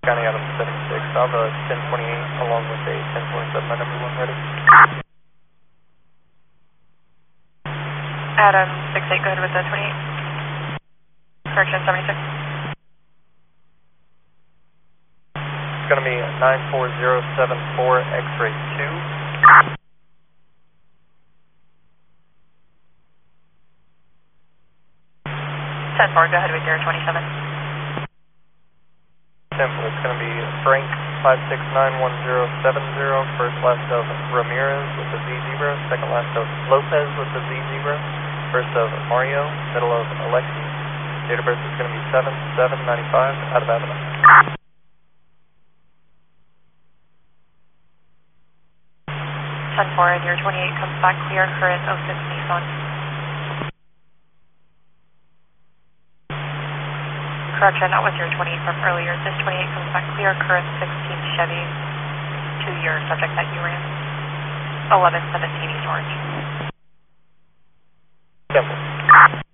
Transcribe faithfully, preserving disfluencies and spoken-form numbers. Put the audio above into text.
County Adam seventy-six, I'll have a ten twenty-eight along with a ten twenty-seven, my number one ready. Adam six eight, go ahead with the twenty-eight. Correction seventy-six. It's going to be nine four zero seven four, X-ray two. ten four, go ahead with your twenty-seven. Simple, it's going to be Frank five six nine one zero seven zero, first last of Ramirez with the Z zero, second last of Lopez with the Z zero, first of Mario, middle of Alexi. Date of birth is going to be seven seven ninety-five, out of Avenue. ten four, and your twenty-eight comes back clear, current oh six Nissan. Correction, that was your twenty-eight from earlier. This twenty-eight comes back clear, current sixteen Chevy, two-year subject that you ran. eleven seventeen East Orange. Simple.